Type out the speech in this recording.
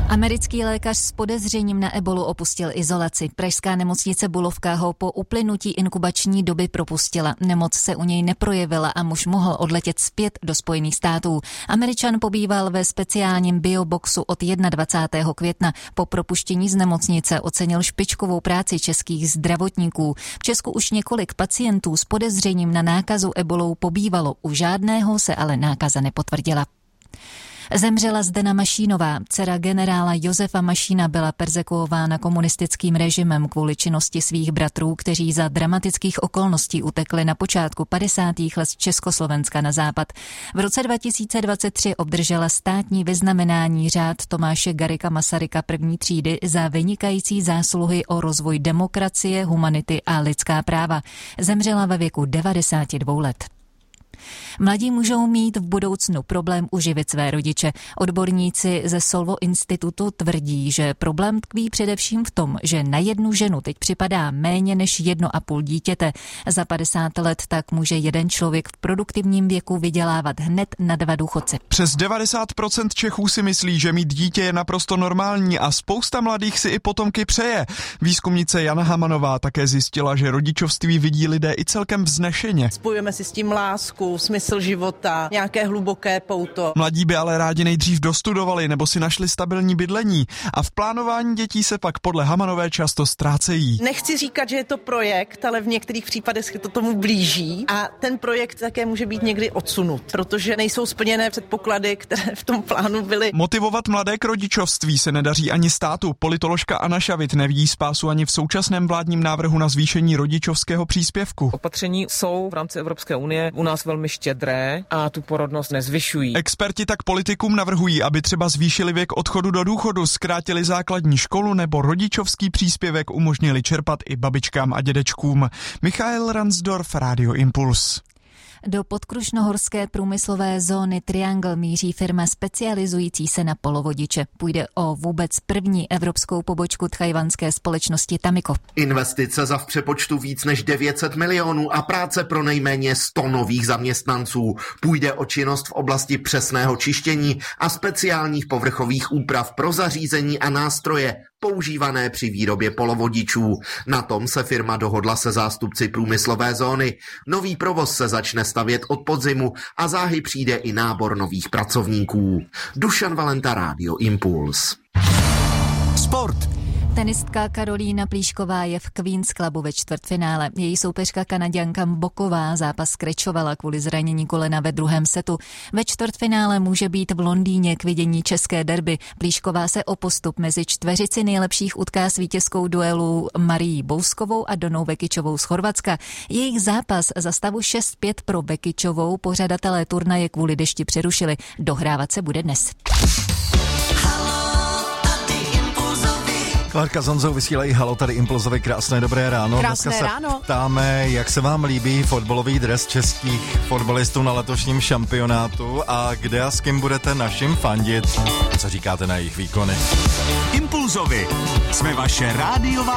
Americký lékař s podezřením na ebolu opustil izolaci. Pražská nemocnice Bulovka ho po uplynutí inkubační doby propustila. Nemoc se u něj neprojevila a muž mohl odletět zpět do Spojených států. Američan pobýval ve speciálním bioboxu od 21. května. Po propuštění z nemocnice ocenil špičkovou práci českých zdravotníků. V Česku už několik pacientů s podezřením na nákazu ebolou pobývalo. U žádného se ale nákaza nepotvrdila. Zemřela Zdena Mašínová. Dcera generála Josefa Mašína byla perzekuována komunistickým režimem kvůli činnosti svých bratrů, kteří za dramatických okolností utekli na počátku 50. let z Československa na západ. V roce 2023 obdržela státní vyznamenání řád Tomáše Garrigua Masaryka první třídy za vynikající zásluhy o rozvoj demokracie, humanity a lidská práva. Zemřela ve věku 92 let. Mladí můžou mít v budoucnu problém uživit své rodiče. Odborníci ze Solvo institutu tvrdí, že problém tkví především v tom, že na jednu ženu teď připadá méně než 1,5 dítěte. Za 50 let tak může jeden člověk v produktivním věku vydělávat hned na 2 důchodce. Přes 90% Čechů si myslí, že mít dítě je naprosto normální a spousta mladých si i potomky přeje. Výzkumnice Jana Hamanová také zjistila, že rodičovství vidí lidé i celkem vznešeně. Spojujeme si s tím lásku, smysl života, nějaké hluboké pouto. Mladí by ale rádi nejdřív dostudovali nebo si našli stabilní bydlení a v plánování dětí se pak podle Hamanové často ztrácejí. Nechci říkat, že je to projekt, ale v některých případech se to tomu blíží a ten projekt také může být někdy odsunut, protože nejsou splněné předpoklady, které v tom plánu byly. Motivovat mladé k rodičovství se nedaří ani státu. Politoložka Anna Šavit nevidí spásu ani v současném vládním návrhu na zvýšení rodičovského příspěvku. Opatření jsou v rámci Evropské unie u nás velmi štědré a tu porodnost nezvyšují. Experti tak politikům navrhují, aby třeba zvýšili věk odchodu do důchodu, zkrátili základní školu nebo rodičovský příspěvek umožnili čerpat i babičkám a dědečkům. Michael Ransdorf, Rádio Impuls. Do podkrušnohorské průmyslové zóny Triangle míří firma specializující se na polovodiče. Půjde o vůbec první evropskou pobočku tchajwanské společnosti Tamiko. Investice za v přepočtu víc než 900 milionů a práce pro nejméně 100 nových zaměstnanců. Půjde o činnost v oblasti přesného čištění a speciálních povrchových úprav pro zařízení a nástroje používané při výrobě polovodičů. Na tom se firma dohodla se zástupci průmyslové zóny. Nový provoz se začne stavět od podzimu a záhy přijde i nábor nových pracovníků. Dušan Valenta, Rádio Impuls. Sport. Tenistka Karolína Plíšková je v Queen's Clubu ve čtvrtfinále. Její soupeřka Kanaďanka Boková zápas skrečovala kvůli zranění kolena ve druhém setu. Ve čtvrtfinále může být v Londýně k vidění české derby. Plíšková se o postup mezi čtveřici nejlepších utká s vítězkou duelu Marií Bouskovou a Donou Vekičovou z Chorvatska. Jejich zápas za stavu 6-5 pro Vekičovou pořadatelé turnaje kvůli dešti přerušili. Dohrávat se bude dnes. Klárka s Honzou vysílají halo, tady Impulzovi, krásné dobré ráno. Krásné Dneska se ráno. ptáme, jak se vám líbí fotbalový dres českých fotbalistů na letošním šampionátu a kde a s kým budete našim fandit. Co říkáte na jejich výkony? Impulzovi jsme vaše rádiová